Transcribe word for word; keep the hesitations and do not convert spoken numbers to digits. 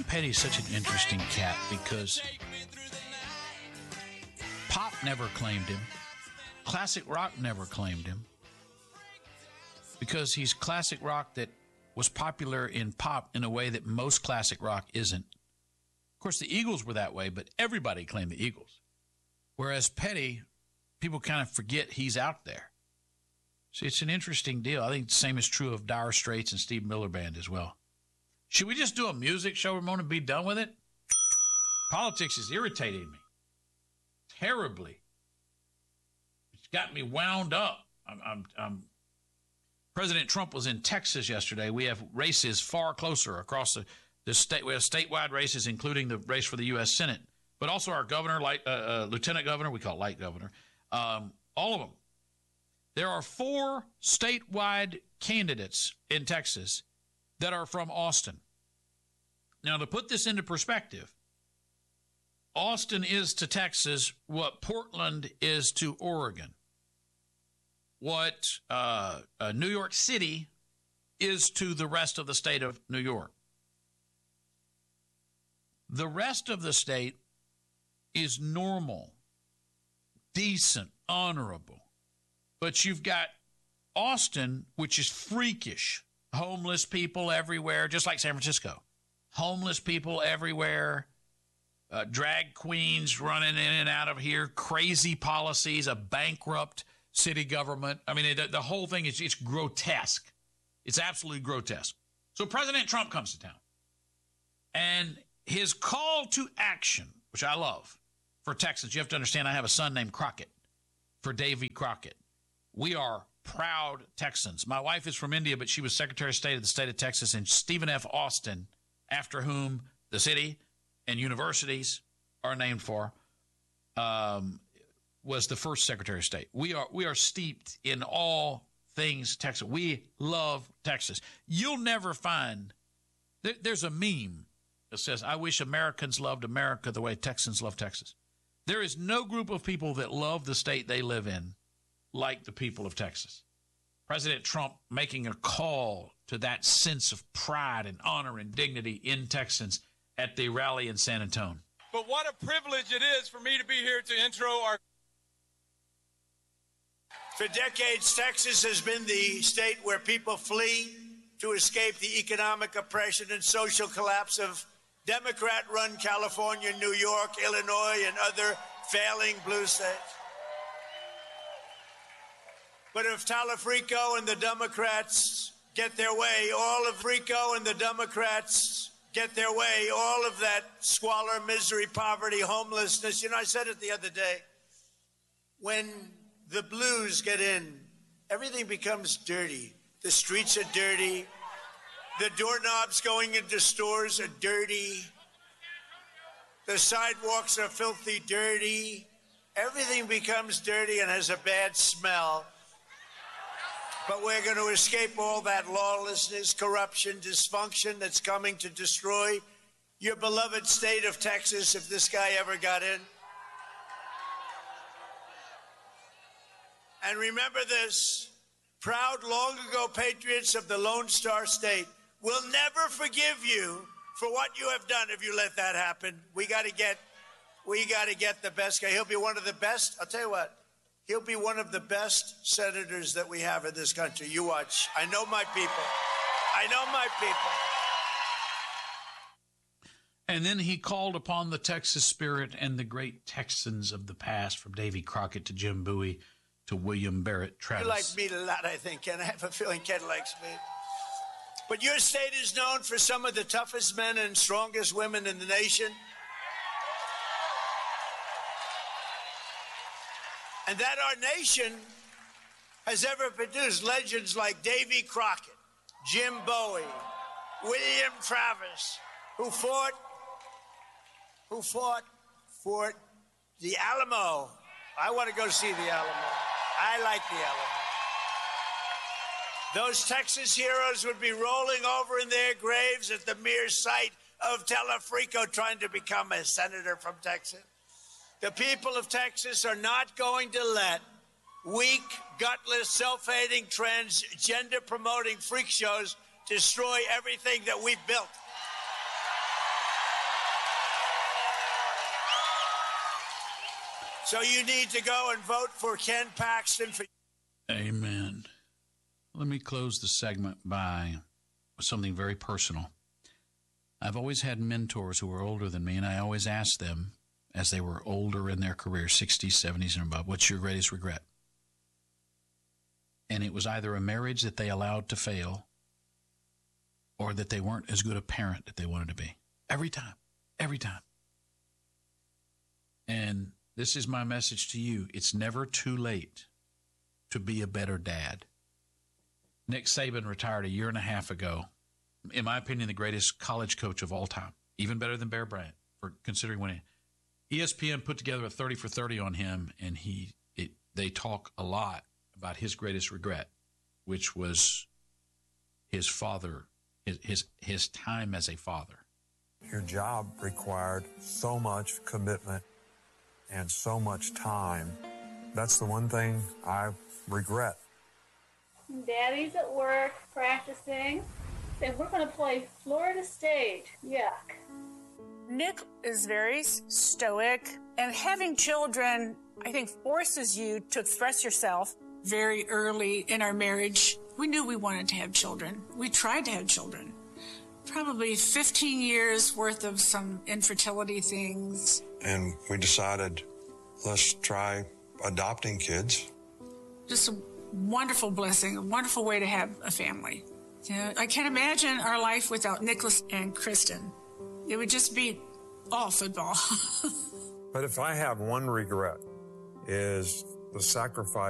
Petty's such an interesting cat because pop never claimed him. Classic rock never claimed him. Because he's classic rock that was popular in pop in a way that most classic rock isn't. Of course, the Eagles were that way, but everybody claimed the Eagles. Whereas Petty, people kind of forget he's out there. So it's an interesting deal. I think the same is true of Dire Straits and Steve Miller Band as well. Should we just do a music show, Ramona, and be done with it? Politics is irritating me terribly. It's got me wound up. I'm, I'm, I'm President Trump was in Texas yesterday. We have races far closer across the, the state. We have statewide races, including the race for the U S Senate, but also our governor, light, uh, uh, lieutenant governor, we call it light governor, um, all of them. There are four statewide candidates in Texas that are from Austin. Now, to put this into perspective, Austin is to Texas what Portland is to Oregon, what uh, uh, New York City is to the rest of the state of New York. The rest of the state is normal, decent, honorable. But you've got Austin, which is freakish. Homeless people everywhere, just like San Francisco. Homeless people everywhere. Uh, drag queens running in and out of here. Crazy policies, a bankrupt city government. I mean, the, the whole thing is it's grotesque. It's absolutely grotesque. So President Trump comes to town. And his call to action, which I love, for Texans, you have to understand I have a son named Crockett, for Davy Crockett. We are proud Texans. My wife is from India, but she was Secretary of State of the state of Texas, and Stephen F. Austin, after whom the city and universities are named for, um, was the first Secretary of State. We are we are steeped in all things Texas. We love Texas. You'll never find, there, there's a meme that says, I wish Americans loved America the way Texans love Texas. There is no group of people that love the state they live in like the people of Texas. President Trump making a call to that sense of pride and honor and dignity in Texans at the rally in San Antonio. But what a privilege it is for me to be here to intro our... For decades, Texas has been the state where people flee to escape the economic oppression and social collapse of Democrat-run California, New York, Illinois, and other failing blue states. But if Talafrico and the Democrats get their way, all of Rico and the Democrats get their way, all of that squalor, misery, poverty, homelessness. You know, I said it the other day. When the blues get in, everything becomes dirty. The streets are dirty. The doorknobs going into stores are dirty. The sidewalks are filthy dirty. Everything becomes dirty and has a bad smell. But we're going to escape all that lawlessness, corruption, dysfunction that's coming to destroy your beloved state of Texas if this guy ever got in. And remember this, proud long ago patriots of the Lone Star State will never forgive you for what you have done if you let that happen. We got to get, we got to get the best guy. He'll be one of the best. I'll tell you what. He'll be one of the best senators that we have in this country. You watch. I know my people. I know my people. And then he called upon the Texas spirit and the great Texans of the past, from Davy Crockett to Jim Bowie to William Barrett Travis. You like me a lot, I think, Ken. I have a feeling Ken likes me. But your state is known for some of the toughest men and strongest women in the nation. And that our nation has ever produced legends like Davy Crockett, Jim Bowie, William Travis, who fought, who fought for the Alamo. I want to go see the Alamo. I like the Alamo. Those Texas heroes would be rolling over in their graves at the mere sight of Talafrico trying to become a senator from Texas. The people of Texas are not going to let weak, gutless, self-hating, transgender-promoting freak shows destroy everything that we've built. So you need to go and vote for Ken Paxton. For- Amen. Let me close the segment by something very personal. I've always had mentors who were older than me, and I always asked them, as they were older in their career, sixties, seventies, and above, what's your greatest regret? And it was either a marriage that they allowed to fail or that they weren't as good a parent that they wanted to be. Every time. Every time. And this is my message to you. It's never too late to be a better dad. Nick Saban retired a year and a half ago. In my opinion, the greatest college coach of all time. Even better than Bear Bryant, for considering winning. E S P N put together a thirty for thirty on him, and he it, they talk a lot about his greatest regret, which was his father, his, his his time as a father. Your job required so much commitment and so much time. That's the one thing I regret. Daddy's at work practicing, and we're going to play Florida State. Yuck. Nick is very stoic, and having children, I think, forces you to express yourself. Very early in our marriage, we knew we wanted to have children. We tried to have children. Probably fifteen years worth of some infertility things. And we decided, let's try adopting kids. Just a wonderful blessing, a wonderful way to have a family. You know, I can't imagine our life without Nicholas and Kristen. It would just be all football. But if I have one regret, is the sacrifice